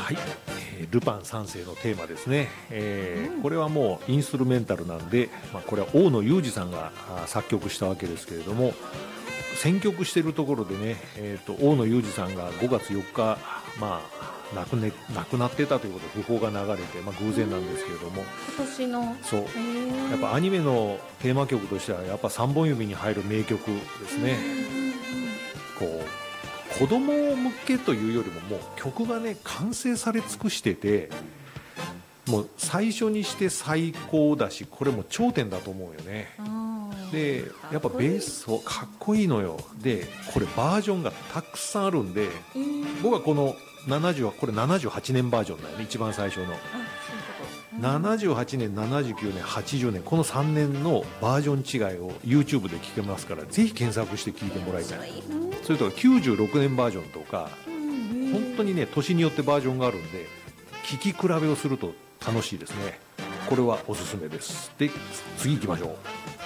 はい、ルパン三世のテーマですね、これはもうインストゥルメンタルなんで、これは大野裕二さんが作曲したわけですけれども、選曲しているところでね、大野裕二さんが5月4日、亡くなってたということで訃報が流れて、偶然なんですけれども、 今年のそうやっぱアニメのテーマ曲としてはやっぱ3本指に入る名曲ですね。こう子供向けというよりももう曲がね完成され尽くしてて、もう最初にして最高だし、これも頂点だと思うよね。でやっぱベースかっこいいのよ。でこれバージョンがたくさんあるんで、僕はこのこれ78年バージョンだよね、一番最初の。78年、79年、80年、この3年のバージョン違いを YouTube で聴けますから、ぜひ検索して聴いてもらいたい。それとか96年バージョンとか、本当にね年によってバージョンがあるんで、聴き比べをすると楽しいですね。これはおすすめです。で次行きましょう。